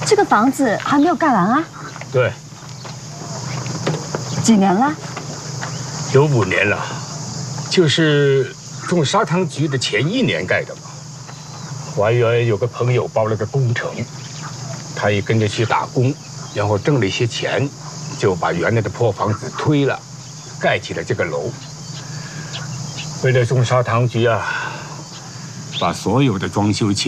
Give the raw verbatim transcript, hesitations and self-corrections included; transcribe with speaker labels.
Speaker 1: 这个房子还没有盖完啊？
Speaker 2: 对，
Speaker 1: 几年了？
Speaker 2: 有五年了，就是种砂糖橘的前一年盖的嘛。我还原有个朋友包了个工程，他也跟着去打工，然后挣了一些钱，就把原来的破房子推了，盖起了这个楼。为了种砂糖橘啊，把所有的装修钱